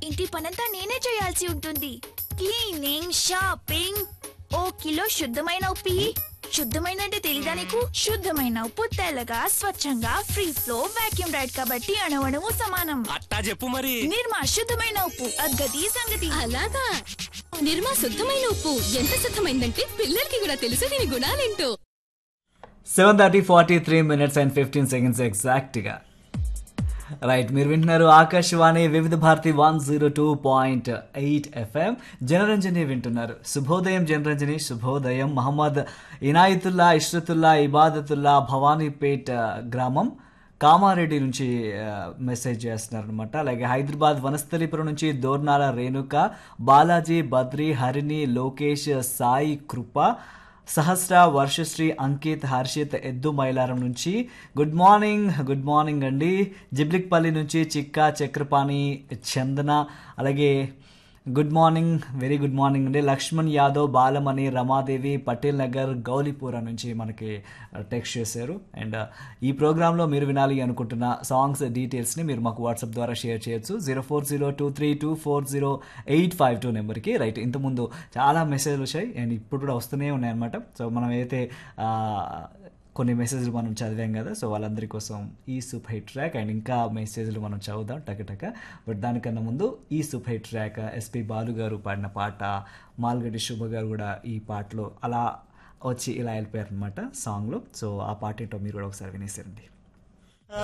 ఇంటి పనంతా నేనే చేయాల్సి ఉంటుంది. క్లీనింగ్, షాపింగ్, ఓ కిలో శుద్ధమైన ఉప్పు ఇయ్యి. శుద్ధమైన అంటే తెలీదా నీకు? శుద్ధమైన ఉప్పు తెల్లగా స్వచ్ఛంగా ఫ్రీ ఫ్లో వాక్యూమ్ రైడ్ కాబట్టి అణువణువు సమానం. అట్టా చెప్పు మరి. నిర్మా శుద్ధమైన ఉప్పు అగ్గది సంగతి. అలాగా నిర్మా శుద్ధమైన ఉప్పు ఎంత శుద్ధమైందంటే పిల్లలకి కూడా తెలుసు దీని గుణాలేంటో. 7:43 and 15 seconds ఎగ్జాక్ట్గా. రైట్, మీరు వింటున్నారు ఆకాశవాణి వివిధ భారతి 102.8 FM. జనరంజని వింటున్నారు. శుభోదయం జనరంజని. శుభోదయం. మహమ్మద్ ఇనాయతుల్లా, ఇష్రతుల్లా, ఇబాదతుల్లా భవానీపేట్ గ్రామం కామారెడ్డి నుంచి మెసేజ్ చేస్తున్నారు అనమాట. అలాగే హైదరాబాద్ వనస్థలిపురం నుంచి దోర్నాల రేణుక, బాలాజీ, బద్రి, హరిణి, లోకేష్, సాయి కృప, సహస్ర, వర్షశ్రీ, అంకిత్, హర్షిత్, ఎద్దు మైలారం నుంచి గుడ్ మార్నింగ్ అండి. జిబ్లిక్పల్లి నుంచి చిక్కా, చక్రపాణి, చందన, అలాగే వెరీ గుడ్ మార్నింగ్ అండి. లక్ష్మణ్ యాదవ్, బాలమణి, రమాదేవి, పటేల్ నగర్, గౌలీపురా నుంచి మనకి టెక్స్ట్ చేశారు. అండ్ ఈ ప్రోగ్రాంలో మీరు వినాలి అనుకుంటున్న సాంగ్స్ డీటెయిల్స్ని మీరు మాకు వాట్సాప్ ద్వారా షేర్ చేయొచ్చు 0402324085 నెంబర్కి. రైట్, ఇంతకుముందు చాలా మెసేజ్లు వచ్చాయి అండ్ ఇప్పుడు కూడా వస్తూనే ఉన్నాయన్నమాట. సో మనం అయితే కొన్ని మెసేజ్లు మనం చదివాం కదా, సో వాళ్ళందరి కోసం ఈ సూపర్ హిట్ ట్రాక్ అండ్ ఇంకా మెసేజ్లు మనం చదువుదాం టకటక. బట్ దానికన్నా ముందు ఈ super hit track SP Balu గారు పాడిన పాట, మాల్గడ్డి శుభ గారు కూడా ఈ పాటలో అలా వచ్చి ఇలా వెళ్ళిపోయారు అనమాట సాంగ్లో. సో ఆ పాట ఏంటో మీరు కూడా ఒకసారి వినేసారండి.